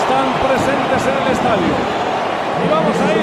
están presentes en el estadio. Y vamos a